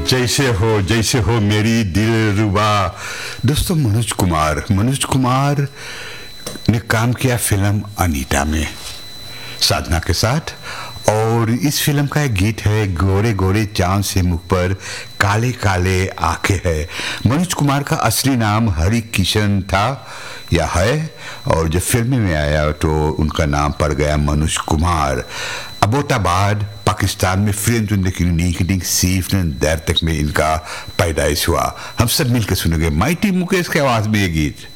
जैसे हो मेरी दिलरुबा। दोस्तों, मनोज कुमार ने काम किया फिल्म अनीता में साधना के साथ, और इस फिल्म का एक गीत है गोरे गोरे चांद से मुख पर काले काले आंखें है। मनोज कुमार का असली नाम हरि किशन था या है, और जब फिल्म में आया तो उनका नाम पड़ गया मनोज कुमार। अबोटाबाद पाकिस्तान में फिल्म 1970 में इनका पैदाइश हुआ। हम सब मिलकर सुनेंगे माइटी मुकेश की आवाज में ये गीत।